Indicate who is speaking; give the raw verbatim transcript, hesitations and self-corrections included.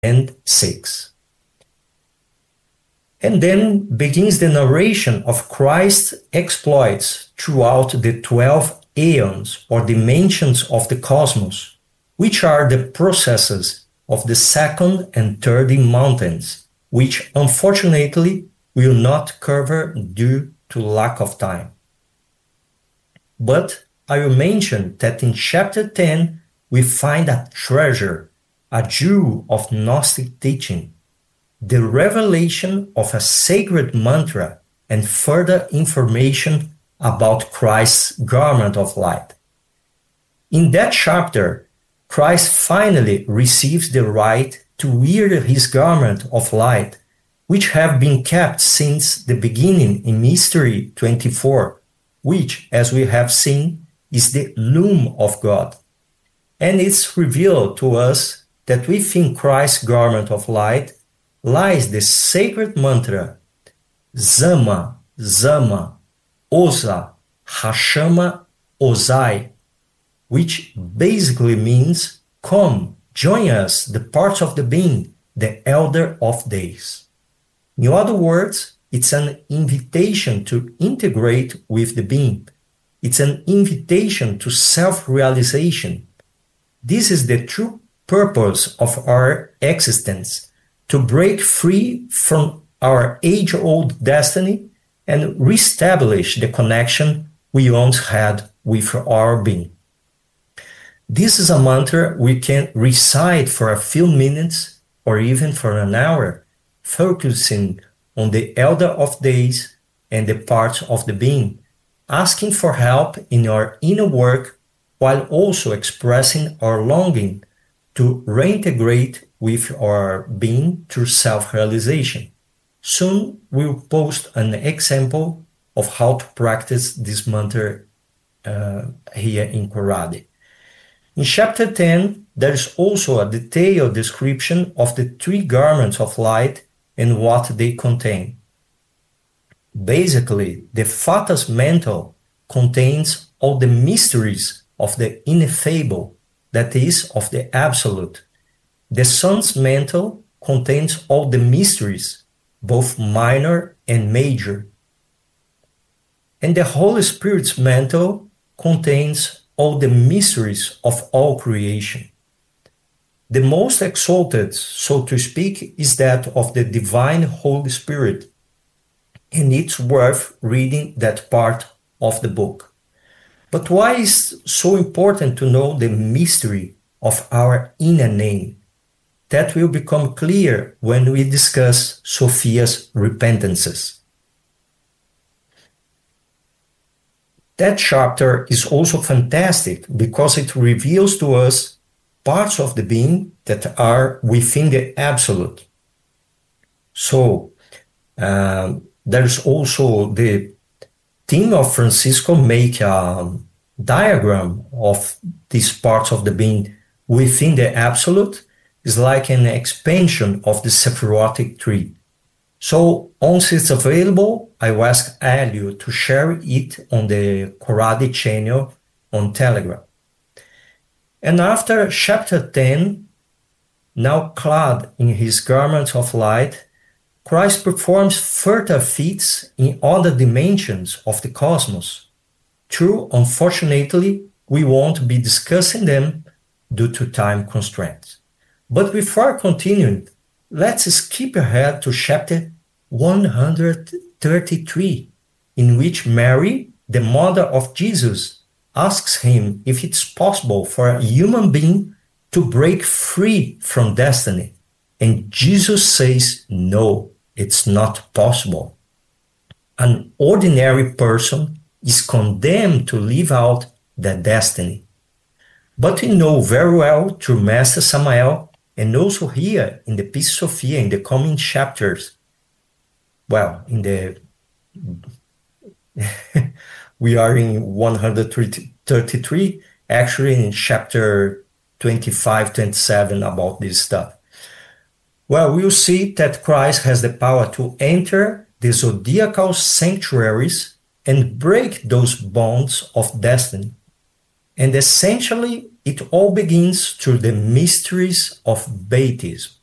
Speaker 1: and six. And then begins the narration of Christ's exploits throughout the twelve aeons or dimensions of the cosmos, which are the processes of the second and third mountains, which unfortunately will not cover due to lack of time. But I will mention that in chapter ten we find a treasure, a jewel of Gnostic teaching, the revelation of a sacred mantra and further information about Christ's garment of light. In that chapter, Christ finally receives the right to wear his garment of light, which have been kept since the beginning in Mystery twenty-four, which, as we have seen, is the loom of God. And it's revealed to us that within Christ's garment of light lies the sacred mantra Zama, Zama, Oza, Hashama, Ozai, which basically means, come, join us, the parts of the being, the elder of days. In other words, it's an invitation to integrate with the being. It's an invitation to self-realization. This is the true purpose of our existence, to break free from our age-old destiny and reestablish the connection we once had with our being. This is a mantra we can recite for a few minutes or even for an hour, focusing on the elder of days and the parts of the being, asking for help in our inner work while also expressing our longing to reintegrate with our being through self-realization. Soon we'll post an example of how to practice this mantra uh, here in Corradi. In chapter ten, there is also a detailed description of the three garments of light and what they contain. Basically, the Fata's mantle contains all the mysteries of the ineffable, that is, of the absolute. The Sun's mantle contains all the mysteries, both minor and major. And the Holy Spirit's mantle contains all the mysteries of all creation. The most exalted, so to speak, is that of the divine Holy Spirit, and it's worth reading that part of the book. But why is it so important to know the mystery of our inner name? That will become clear when we discuss Sophia's repentances. That chapter is also fantastic because it reveals to us parts of the being that are within the absolute. So, um, there's also the team of Francisco make a diagram of these parts of the being within the absolute. Is like an expansion of the Sephirotic tree. So once it's available, I will ask Elio to share it on the Corradi channel on Telegram. And after chapter ten, now clad in his garments of light, Christ performs further feats in other dimensions of the cosmos. True, unfortunately, we won't be discussing them due to time constraints. But before continuing, let's skip ahead to chapter one hundred thirty-three, in which Mary, the mother of Jesus, asks him if it's possible for a human being to break free from destiny. And Jesus says, no, it's not possible. An ordinary person is condemned to live out their destiny. But we know very well through Master Samael, and also here in the Pistis Sophia in the coming chapters, well, in the, we are in one hundred thirty-three, actually in chapter twenty-five, twenty-seven about this stuff. Well, we'll see that Christ has the power to enter the zodiacal sanctuaries and break those bonds of destiny. And essentially, it all begins through the mysteries of Baitism.